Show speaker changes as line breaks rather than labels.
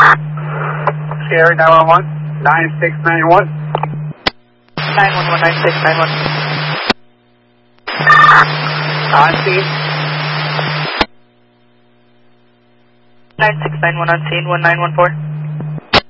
Sierra 911, 9691.
911, 9691.
On scene.
9691 on scene, 1914.